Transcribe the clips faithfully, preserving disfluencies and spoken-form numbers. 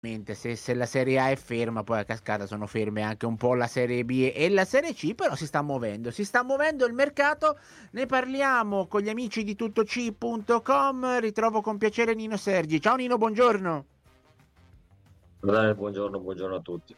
Se, se la Serie A è ferma, poi a cascata sono ferme anche un po' la Serie B e la Serie C, però si sta muovendo, si sta muovendo il mercato. Ne parliamo con gli amici di tuttoc punto com. Ritrovo con piacere Nino Sergi. Ciao Nino, buongiorno. Beh, buongiorno, buongiorno a tutti.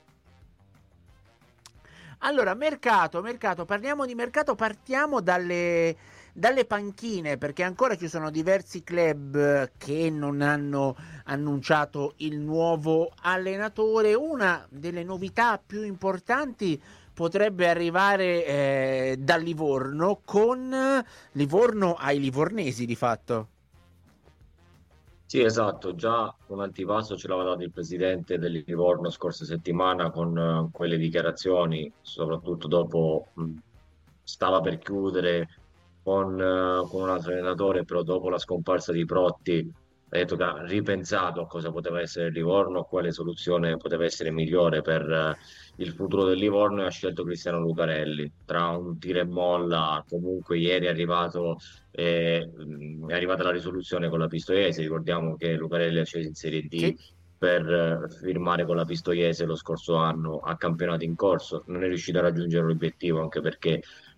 Allora, mercato, mercato, parliamo di mercato, partiamo dalle, dalle panchine, perché ancora ci sono diversi club che non hanno annunciato il nuovo allenatore. Una delle novità più importanti potrebbe arrivare eh, da Livorno, con Livorno ai livornesi di fatto. Sì, esatto, già un antipasto ce l'aveva dato il presidente del Livorno scorsa settimana con eh, quelle dichiarazioni, soprattutto dopo mh, stava per chiudere con, eh, con un altro allenatore, però dopo la scomparsa di Protti ha detto che ha ripensato a cosa poteva essere il Livorno, a quale soluzione poteva essere migliore per eh, il futuro del Livorno e ha scelto Cristiano Lucarelli. Tra un tira e molla, comunque ieri è arrivato e, mh, è arrivata la risoluzione con la Pistoiese. Ricordiamo che Lucarelli è sceso in Serie D Sì, per eh, firmare con la Pistoiese lo scorso anno a campionato in corso. Non è riuscito a raggiungere l'obiettivo anche perché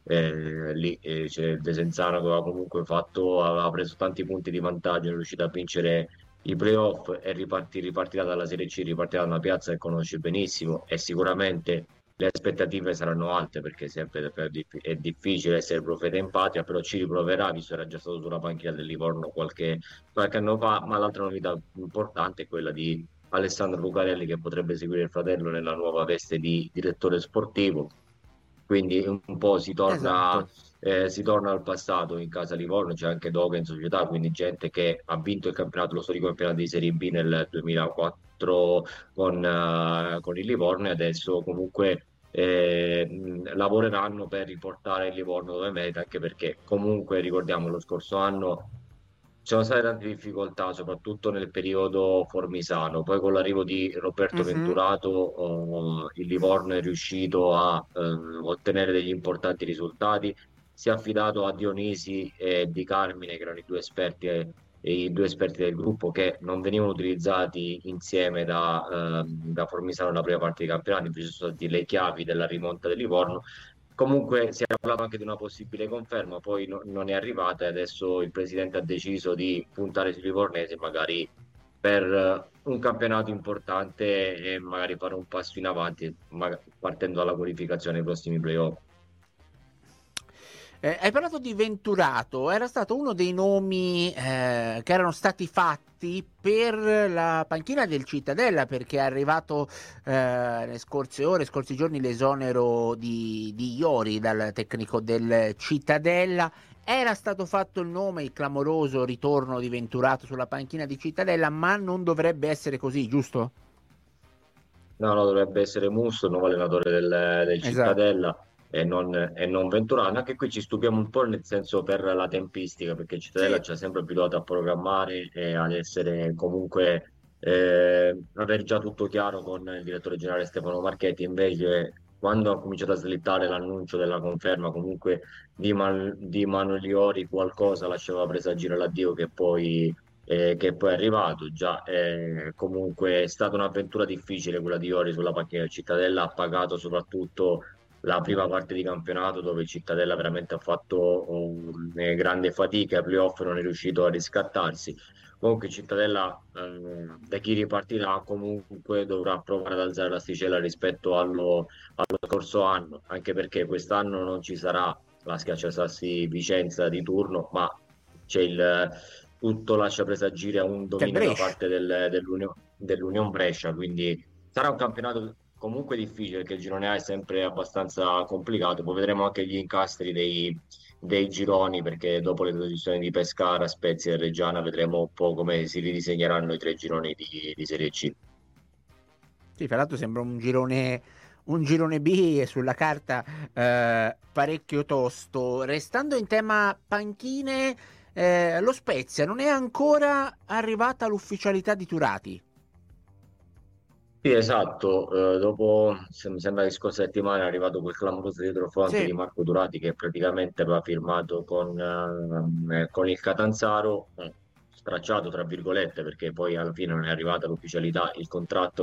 eh, lì eh, c'è Desenzano che aveva comunque fatto, aveva preso tanti punti di vantaggio, è riuscito a vincere i playoff e riparti- ripartirà dalla Serie C, ripartirà da una piazza che conosce benissimo e sicuramente le aspettative saranno alte perché sempre è difficile essere profeta in patria, però ci riproverà, visto che era già stato sulla panchina del Livorno qualche, qualche anno fa, ma l'altra novità importante è quella di Alessandro Lucarelli che potrebbe seguire il fratello nella nuova veste di direttore sportivo. Quindi un po' si torna, esatto. eh, si torna al passato in casa Livorno, c'è anche Doga in società, quindi gente che ha vinto il campionato, lo storico campionato di Serie B nel duemilaquattro con, eh, con il Livorno e adesso comunque eh, mh, lavoreranno per riportare il Livorno dove merita, anche perché comunque ricordiamo lo scorso anno ci sono state tante difficoltà, soprattutto nel periodo formisano. Poi con l'arrivo di Roberto Mhm. Venturato, oh, il Livorno è riuscito a eh, ottenere degli importanti risultati. Si è affidato a Dionisi e Di Carmine, che erano i due esperti, eh, i due esperti del gruppo, che non venivano utilizzati insieme da, ehm, da Formisano nella prima parte di campionato, invece sono stati le chiavi della rimonta del Livorno. Comunque si era parlato anche di una possibile conferma, poi no- non è arrivata e adesso il presidente ha deciso di puntare sui livornesi magari per eh, un campionato importante e magari fare un passo in avanti, ma- partendo dalla qualificazione ai prossimi playoff. Eh, hai parlato di Venturato, era stato uno dei nomi eh, che erano stati fatti per la panchina del Cittadella, perché è arrivato eh, nelle scorse ore, scorsi giorni, l'esonero di, di Iori dal tecnico del Cittadella. Era stato fatto il nome, il clamoroso ritorno di Venturato sulla panchina di Cittadella, ma non dovrebbe essere così, giusto? No, no, dovrebbe essere Musso, il nuovo allenatore del, del Esatto. Cittadella e non, e non Venturano. Anche qui ci stupiamo un po' nel senso per la tempistica, perché il Cittadella Sì. ci ha sempre abituato a programmare e ad essere comunque eh, aver già tutto chiaro con il direttore generale Stefano Marchetti. Invece, quando ha cominciato a slittare l'annuncio della conferma comunque di, Man- di Manuel Iori, qualcosa lasciava presagire l'addio che poi eh, che poi è arrivato. Già, eh, comunque è stata un'avventura difficile quella di Iori sulla panchina del Cittadella, ha pagato soprattutto la prima parte di campionato dove il Cittadella veramente ha fatto oh, una grande fatica, ai playoff non è riuscito a riscattarsi. Comunque il Cittadella eh, da chi ripartirà comunque dovrà provare ad alzare l'asticella rispetto allo, allo scorso anno, anche perché quest'anno non ci sarà la Schiacciasassi Vicenza di turno, ma c'è il tutto lascia presagire a un C'è il dominio da Brescia. parte del- dell'Unione dell'Union Brescia, quindi sarà un campionato comunque difficile perché il girone A è sempre abbastanza complicato, poi vedremo anche gli incastri dei, dei gironi perché dopo le decisioni di Pescara, Spezia e Reggiana vedremo un po' come si ridisegneranno i tre gironi di, di Serie C. Sì, fra l'altro sembra un girone, un girone B e sulla carta eh, parecchio tosto. Restando in tema panchine, eh, lo Spezia non è ancora arrivata l'ufficialità di Turati. Sì, esatto, eh, dopo se- mi sembra che scorsa settimana è arrivato quel clamoroso dietrofront Sì, di Marco Durati che praticamente aveva firmato con, eh, con il Catanzaro. stracciato, tra virgolette, perché poi alla fine non è arrivata l'ufficialità, il contratto